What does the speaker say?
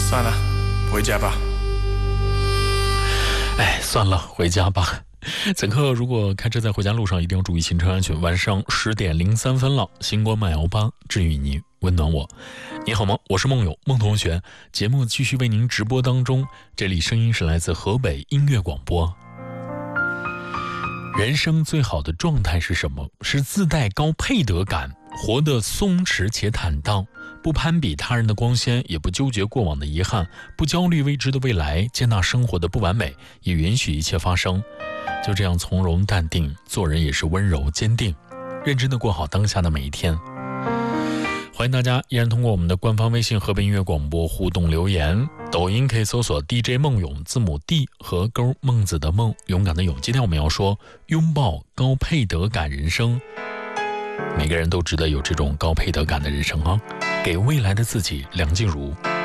算了，回家吧。 算了，回家吧。此刻如果开车在回家路上，一定要注意行车安全。晚上10点03分了，星光慢摇吧，治愈你，温暖我。你好吗？我是梦友孟同学，节目继续为您直播当中，这里声音是来自河北音乐广播。人生最好的状态是什么？是自带高配得感，活得松弛且坦荡，不攀比他人的光鲜，也不纠结过往的遗憾，不焦虑未知的未来，接纳生活的不完美，也允许一切发生。就这样从容淡定，做人也是温柔坚定，认真的过好当下的每一天。欢迎大家依然通过我们的官方微信河北音乐广播互动留言，抖音可以搜索 DJ 梦勇，字母 D 和勾孟子的梦，勇敢的勇。今天我们要说拥抱高配得感人生，每个人都值得有这种高配得感的人生啊！给未来的自己梁静茹。